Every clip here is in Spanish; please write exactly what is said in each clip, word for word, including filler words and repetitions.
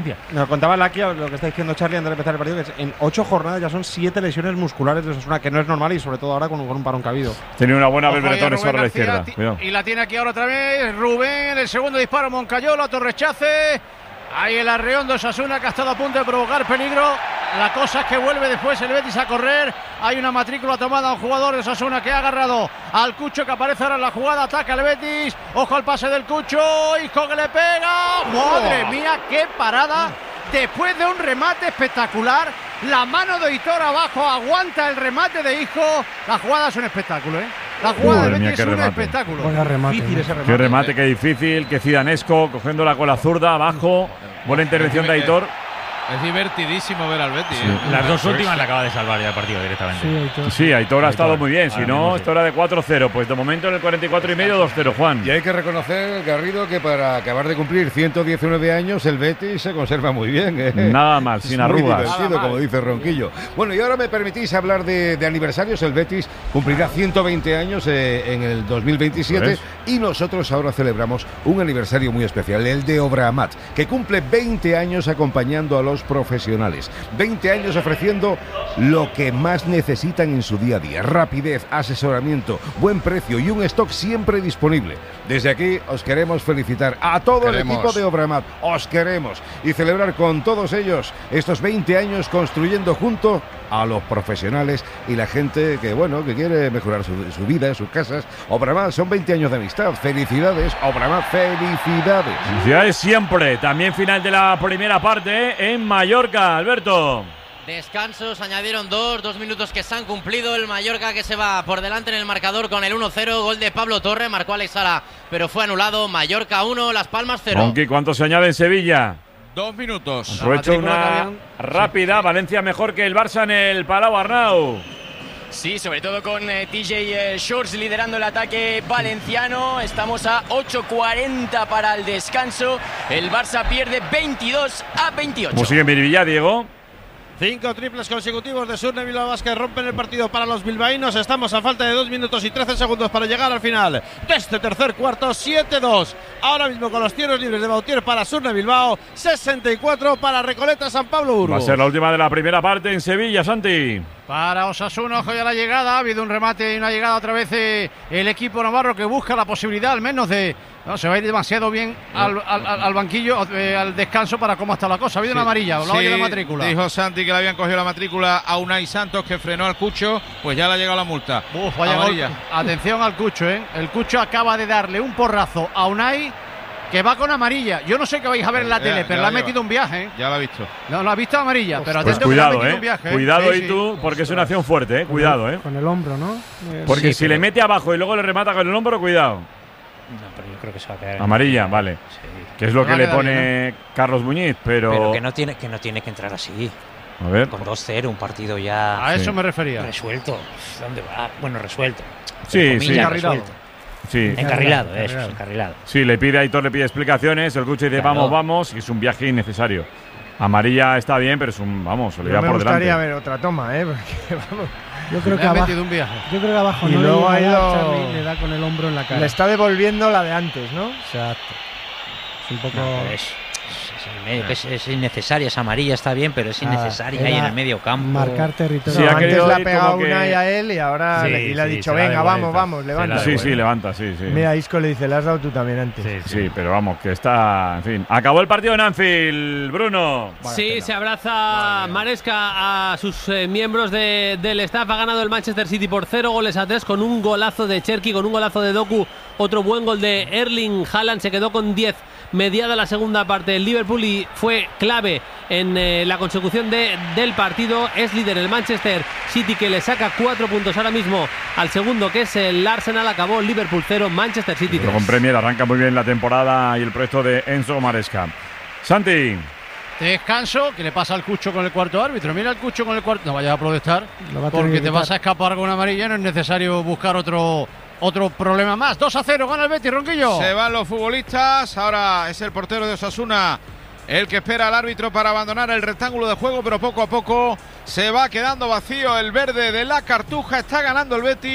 Nos contaba Laki, lo que está diciendo Charlie antes de empezar el partido, que es en ocho jornadas ya son siete lesiones musculares de Osasuna, que no es normal y sobre todo ahora con, con un parón cabido. Tiene una buena Belbretón sobre la izquierda. Y la tiene aquí ahora otra vez Rubén, el segundo disparo Moncayola, otro rechace. Ahí el arreón de Osasuna que ha estado a punto de provocar peligro. La cosa es que vuelve después el Betis a correr. Hay una matrícula tomada a un jugador de Osasuna que ha agarrado al Cucho, que aparece ahora en la jugada. Ataca el Betis. Ojo al pase del Cucho. Isco que le pega. ¡Madre mía, qué parada! Después de un remate espectacular. La mano de Hitor abajo. Aguanta el remate de Isco. La jugada es un espectáculo, ¿eh? La jugada del Betis es un espectáculo. Buena remate, difícil ese remate. Qué remate, qué difícil. Que Zidanesco cogiéndola con la zurda abajo. Buena intervención de Aitor. Es divertidísimo ver al Betis. Sí. ¿eh? Las dos últimas le acaba de salvar ya el partido directamente. Sí, Aitor, sí, Aitor ha estado muy bien. Si no, esto era de cuatro cero. Pues de momento en el cuarenta y cuatro y medio, dos cero, Juan. Y hay que reconocer, Garrido, que para acabar de cumplir ciento diecinueve años, el Betis se conserva muy bien. ¿eh? Nada mal, sin arrugas. Muy divertido, como dice Ronquillo. Bueno, y ahora me permitís hablar de, de aniversarios. El Betis cumplirá ciento veinte años eh, en el dos mil veintisiete. Y nosotros ahora celebramos un aniversario muy especial, el de Obramat, que cumple veinte años acompañando a los profesionales. veinte años ofreciendo lo que más necesitan en su día a día: rapidez, asesoramiento, buen precio y un stock siempre disponible. Desde aquí os queremos felicitar a todo queremos. el equipo de Obramat. Os queremos y celebrar con todos ellos estos veinte años construyendo junto a los profesionales y la gente que, bueno, que quiere mejorar su, su vida, sus casas. Obramat, son veinte años de amistad. Felicidades, Obramat, felicidades. Felicidades siempre. También final de la primera parte en Mallorca, Alberto. Descansos, añadieron dos, dos minutos que se han cumplido. El Mallorca que se va por delante en el marcador con el uno cero. Gol de Pablo Torre, marcó Alex Sala, pero fue anulado. Mallorca uno, Las Palmas cero. Aunque ¿cuánto se añade en Sevilla? Dos minutos. Aprovecho una rápida. Sí. Valencia mejor que el Barça en el Palau, Arnau. Sí, sobre todo con eh, T J eh, Shorts liderando el ataque valenciano. Estamos a ocho cuarenta para el descanso. El Barça pierde veintidós a veintiocho. ¿Cómo sigue Miribilla, Diego? Cinco triples consecutivos de Surne Bilbao Basket rompen el partido para los bilbaínos. Estamos a falta de dos minutos y trece segundos para llegar al final de este tercer cuarto. siete dos. Ahora mismo con los tiros libres de Bautier para Surne Bilbao. sesenta y cuatro para Recoleta San Pablo Burgos. Va a ser la última de la primera parte en Sevilla, Santi. Para Osasuna, ojo ya la llegada. Ha habido un remate y una llegada otra vez eh, el equipo navarro que busca la posibilidad al menos de... No, se va a ir demasiado bien al, al, al banquillo, eh, al descanso para cómo está la cosa. Ha habido sí, una amarilla, o la sí, de matrícula. Dijo Santi que le habían cogido la matrícula a Unai Santos, que frenó al Cucho, pues ya le ha llegado la multa. Uf, vaya amarilla. Gol. Atención al Cucho, ¿eh? El Cucho acaba de darle un porrazo a Unai, que va con amarilla. Yo no sé qué vais a ver en la ya, tele, pero le ha metido un viaje, ¿eh? Ya lo ha visto. No, lo ha visto amarilla, pues, pero pues atento cuidado, que le ha metido eh. un viaje. Cuidado sí, y tú, porque es una acción fuerte, eh. Cuidado, eh. Con el hombro, ¿no? Porque sí, si pero... le mete abajo y luego le remata con el hombro, cuidado. No, pero yo creo que se va a quedar. Amarilla, vale. Sí. Que es lo que le pone bien, ¿no? Carlos Muñiz, pero. Pero que no tiene que, no tiene que entrar así. A ver. Con dos cero, un partido ya. A sí. eso me refería. Resuelto. ¿Dónde va? Bueno, resuelto. Sí, sí. Encarrilado. Sí. Encarrilado, eso, es encarrilado. Sí, le pide a Aitor, le pide explicaciones. El Cucho dice, claro. vamos, vamos. Y es un viaje innecesario. Amarilla está bien, pero es un. Vamos, se le va por delante. Me gustaría ver otra toma, ¿eh? Porque, vamos. Yo creo, que abajo, un viaje. yo creo que abajo y no luego le, ha ido, Charlie, le da con el hombro en la cara. Le está devolviendo la de antes, ¿no? Exacto. Es un poco. No, es, es, el medio, que es, es innecesaria. Esa amarilla está bien, pero es innecesaria ah, ahí en el medio campo. Marcar territorio. Sí, no, antes le ha pegado una y a él y ahora sí, le, y le ha sí, dicho, venga, vamos, vamos, levanta. Sí, sí, levanta, sí, sí. Mira, Isco le dice, le has dado tú también antes. Sí, sí. sí, pero vamos, que está. En fin. Acabó el partido en Anfield, Bruno. Sí, se abraza Maresca a sus eh, miembros de, del staff. Ha ganado el Manchester City por cero goles a tres con un golazo de Cherki, con un golazo de Doku. Otro buen gol de Erling Haaland. Se quedó con diez mediada la segunda parte. El Liverpool y fue clave en eh, la consecución de, del partido. Es líder el Manchester City, que le saca cuatro puntos ahora mismo al segundo, que es el Arsenal. Acabó Liverpool cero, Manchester City tres. Pero con Premier arranca muy bien la temporada y el proyecto de Enzo Maresca. Santi. Descanso, que le pasa al Cucho con el cuarto árbitro. Mira el Cucho con el cuarto. No vayas a protestar, porque te vas a escapar con una amarilla. No es necesario buscar otro otro problema más. dos a cero, gana el Betis, Ronquillo. Se van los futbolistas. Ahora es el portero de Osasuna el que espera al árbitro para abandonar el rectángulo de juego, pero poco a poco se va quedando vacío el verde de la Cartuja. Está ganando el Betis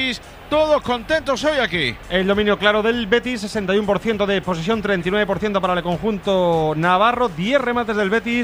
todos contentos hoy aquí. El dominio claro del Betis, sesenta y uno por ciento de posesión, treinta y nueve por ciento para el conjunto navarro, diez remates del Betis.